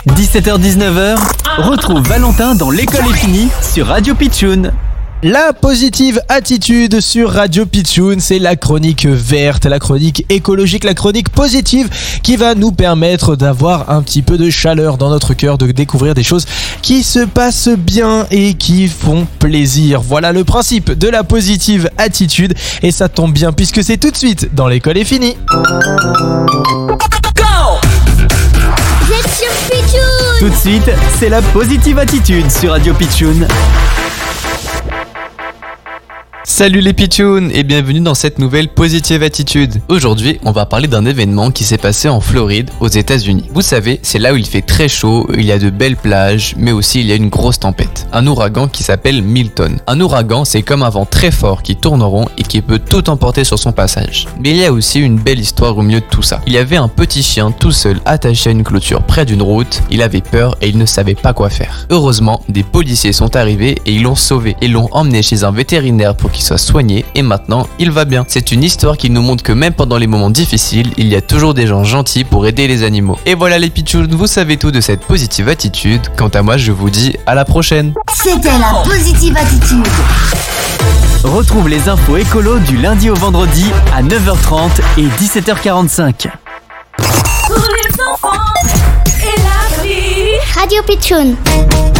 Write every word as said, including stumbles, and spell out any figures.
dix-sept heures dix-neuf heures, retrouve Valentin dans L'école est finie sur Radio Pitchoun. La positive attitude sur Radio Pitchoun, c'est la chronique verte, la chronique écologique, la chronique positive qui va nous permettre d'avoir un petit peu de chaleur dans notre cœur, de découvrir des choses qui se passent bien et qui font plaisir. Voilà le principe de la positive attitude et ça tombe bien puisque c'est tout de suite dans L'école est finie. Vous êtes sur Pitchoun. Tout de suite, c'est la positive attitude sur Radio Pitchoun. Salut les pitchouns et bienvenue dans cette nouvelle positive attitude. Aujourd'hui, on va parler d'un événement qui s'est passé en Floride, aux États-Unis. Vous savez, c'est là où il fait très chaud, il y a de belles plages, mais aussi il y a une grosse tempête. Un ouragan qui s'appelle Milton. Un ouragan, c'est comme un vent très fort qui tourne rond et qui peut tout emporter sur son passage. Mais il y a aussi une belle histoire au milieu de tout ça. Il y avait un petit chien tout seul attaché à une clôture près d'une route. Il avait peur et il ne savait pas quoi faire. Heureusement, des policiers sont arrivés et ils l'ont sauvé et l'ont emmené chez un vétérinaire pour qu'il soit soigné et maintenant il va bien. C'est une histoire qui nous montre que même pendant les moments difficiles, il y a toujours des gens gentils pour aider les animaux. Et voilà les pitchouns, vous savez tout de cette positive attitude. Quant à moi, je vous dis à la prochaine. C'était la positive attitude. Retrouve les infos écolo du lundi au vendredi à neuf heures trente et dix-sept heures quarante-cinq. Pour les enfants et la vie. Radio Pitchoun.